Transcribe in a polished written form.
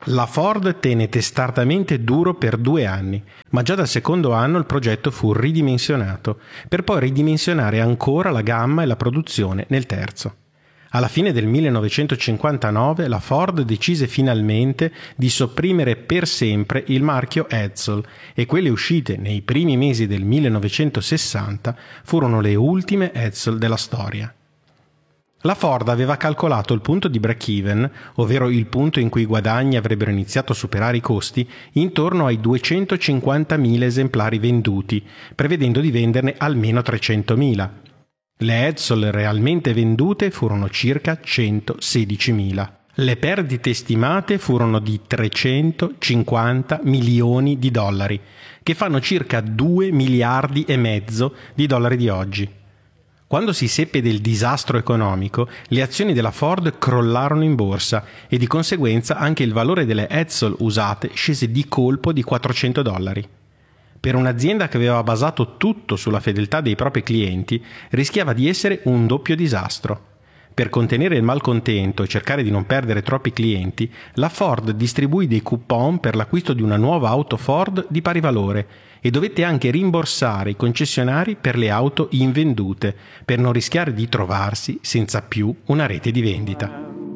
La Ford tenne testardamente duro per 2 anni, ma già dal secondo anno il progetto fu ridimensionato, per poi ridimensionare ancora la gamma e la produzione nel terzo. Alla fine del 1959 la Ford decise finalmente di sopprimere per sempre il marchio Edsel e quelle uscite nei primi mesi del 1960 furono le ultime Edsel della storia. La Ford aveva calcolato il punto di break-even, ovvero il punto in cui i guadagni avrebbero iniziato a superare i costi, intorno ai 250.000 esemplari venduti, prevedendo di venderne almeno 300.000. Le Edsel realmente vendute furono circa 116.000. Le perdite stimate furono di 350 milioni di dollari, che fanno circa 2 miliardi e mezzo di dollari di oggi. Quando si seppe del disastro economico, le azioni della Ford crollarono in borsa e di conseguenza anche il valore delle Edsel usate scese di colpo di $400. Per un'azienda che aveva basato tutto sulla fedeltà dei propri clienti, rischiava di essere un doppio disastro. Per contenere il malcontento e cercare di non perdere troppi clienti, la Ford distribuì dei coupon per l'acquisto di una nuova auto Ford di pari valore e dovette anche rimborsare i concessionari per le auto invendute, per non rischiare di trovarsi senza più una rete di vendita.